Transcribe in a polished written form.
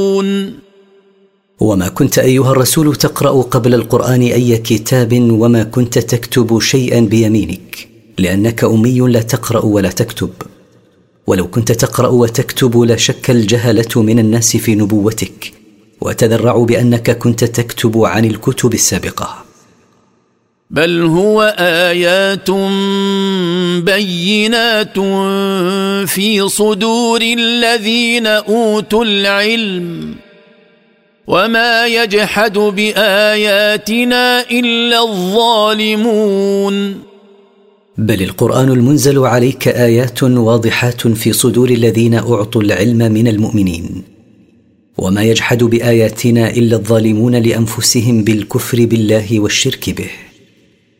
وما كنت أيها الرسول تقرأ قبل القرآن أي كتاب، وما كنت تكتب شيئا بيمينك، لأنك أمي لا تقرأ ولا تكتب. ولو كنت تقرأ وتكتب لشك الجهلة من الناس في نبوتك، وتذرعوا بأنك كنت تكتب عن الكتب السابقة. بل هو آيات بينات في صدور الذين أوتوا العلم، وما يجحد بآياتنا إلا الظالمون. بل القرآن المنزل عليك آيات واضحات في صدور الذين أعطوا العلم من المؤمنين، وما يجحد بآياتنا إلا الظالمون لأنفسهم بالكفر بالله والشرك به.